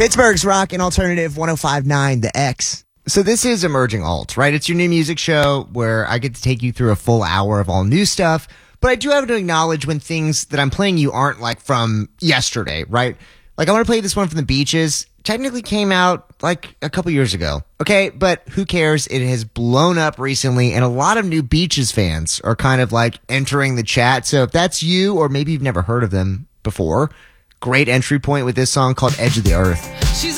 Pittsburgh's Rock and Alternative 105.9 The X. So this is Emerging Alt, right? It's your new music show where I get to take you through a full hour of all new stuff. But I do have to acknowledge when things that I'm playing you aren't like from yesterday, right? Like I'm going to play this one from the Beaches. Technically came out like a couple years ago. Okay, but who cares? It has blown up recently, and a lot of new Beaches fans are kind of like entering the chat. So if that's you, or maybe you've never heard of them before, great entry point with this song called Edge of the Earth.